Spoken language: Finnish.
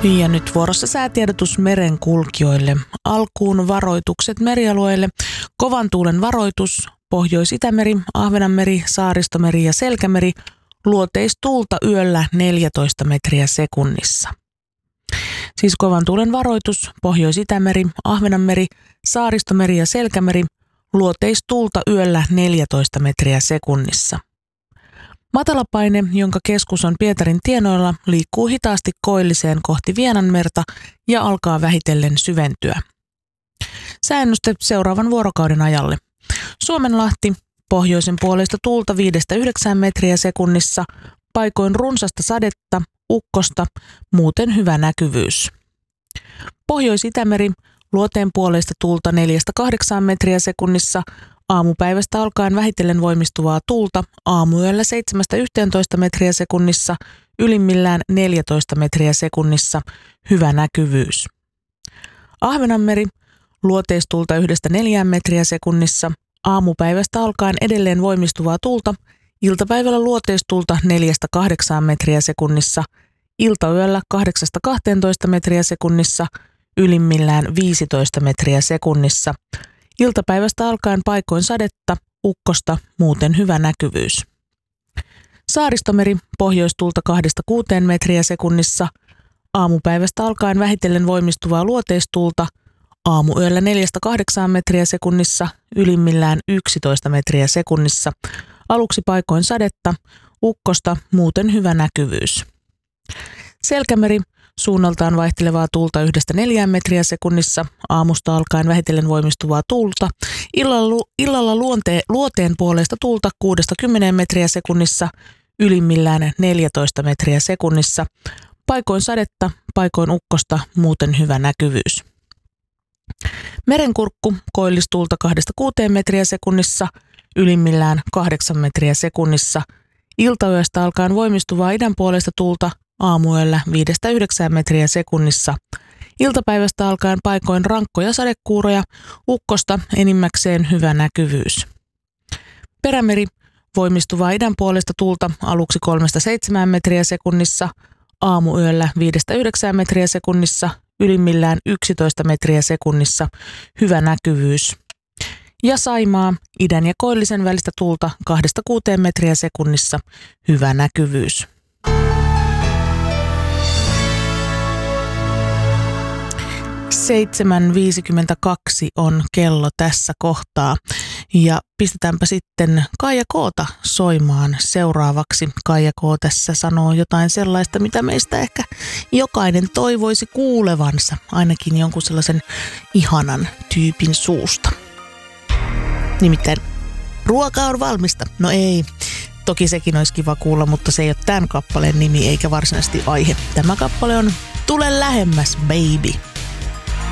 Ja nyt vuorossa säätiedotus merenkulkijoille. Alkuun varoitukset merialueille. Kovan tuulen varoitus, Pohjois-Itämeri, Ahvenanmeri, Saaristomeri ja Selkämeri. Luoteistuulta yöllä 14 metriä sekunnissa. Siis kovan tuulen varoitus, Pohjois-Itämeri, Ahvenanmeri, Saaristomeri ja Selkämeri. Luoteistuulta yöllä 14 metriä sekunnissa. Matalapaine, jonka keskus on Pietarin tienoilla, liikkuu hitaasti koilliseen kohti Vienanmerta ja alkaa vähitellen syventyä. Sääennuste seuraavan vuorokauden ajalle. Suomenlahti, pohjoisen puoleista tuulta 5-9 metriä sekunnissa, paikoin runsasta sadetta, ukkosta, muuten hyvä näkyvyys. Pohjois-Itämeri, luoteen puoleista tuulta 4-8 metriä sekunnissa, aamupäivästä alkaen vähitellen voimistuvaa tuulta, aamuyöllä 7-11 metriä sekunnissa, ylimmillään 14 metriä sekunnissa, hyvä näkyvyys. Ahvenanmeri, luoteistuulta 1-4 metriä sekunnissa, aamupäivästä alkaen edelleen voimistuvaa tuulta, iltapäivällä luoteistuulta 4-8 metriä sekunnissa, iltayöllä 8-12 metriä sekunnissa, ylimmillään 15 metriä sekunnissa. Iltapäivästä alkaen paikoin sadetta, ukkosta, muuten hyvä näkyvyys. Saaristomeri, pohjoistuulta 2-6 metriä sekunnissa, aamupäivästä alkaen vähitellen voimistuvaa luoteistuulta, aamuyöllä 4-8 metriä sekunnissa, ylimmillään 11 metriä sekunnissa, aluksi paikoin sadetta, ukkosta, muuten hyvä näkyvyys. Selkämeri, suunnaltaan vaihtelevaa tuulta 1-4 metriä sekunnissa, aamusta alkaen vähitellen voimistuvaa tuulta, illalla luoteen puolesta tuulta 6-10 metriä sekunnissa, ylimmillään 14 metriä sekunnissa, paikoin sadetta, paikoin ukkosta, muuten hyvä näkyvyys. Merenkurkku, koillistuulta 2-6 metriä sekunnissa, ylimmillään 8 metriä sekunnissa, iltayöstä alkaen voimistuvaa idän puolesta tuulta, aamuyöllä 5-9 metriä sekunnissa. Iltapäivästä alkaen paikoin rankkoja sadekuuroja, ukkosta enimmäkseen hyvä näkyvyys. Perämeri, voimistuvaa idän puolesta tuulta aluksi 3-7 metriä sekunnissa, aamuyöllä 5-9 metriä sekunnissa, ylimmillään 11 metriä sekunnissa, hyvä näkyvyys. Ja Saimaa, idän ja koillisen välistä tuulta 2-6 metriä sekunnissa, hyvä näkyvyys. 7.52 on kello tässä kohtaa ja pistetäänpä sitten Kaija K:ta soimaan seuraavaksi. Kaija K tässä sanoo jotain sellaista, mitä meistä ehkä jokainen toivoisi kuulevansa, ainakin jonkun sellaisen ihanan tyypin suusta. Nimittäin ruoka on valmista. No ei, toki sekin olisi kiva kuulla, mutta se ei ole tämän kappaleen nimi eikä varsinaisesti aihe. Tämä kappale on Tule lähemmäs, baby.